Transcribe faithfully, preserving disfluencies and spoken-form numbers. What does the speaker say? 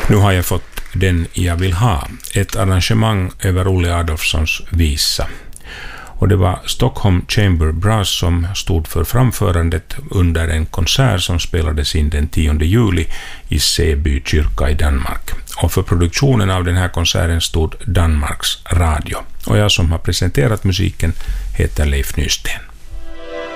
Nu har jag fått den jag vill ha. Ett arrangemang över Olle Adolfssons visa. Och det var Stockholm Chamber Brass som stod för framförandet under en konsert som spelades in den tionde juli i Seby kyrka i Danmark. Och för produktionen av den här konserten stod Danmarks Radio. Och jag som har presenterat musiken heter Leif Nysten.